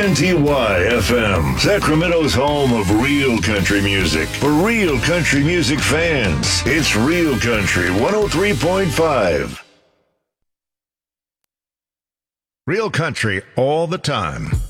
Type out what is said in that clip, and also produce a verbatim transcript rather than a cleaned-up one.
N T Y F M, Sacramento's home of real country music. For real country music fans, it's Real Country one oh three point five. Real country all the time.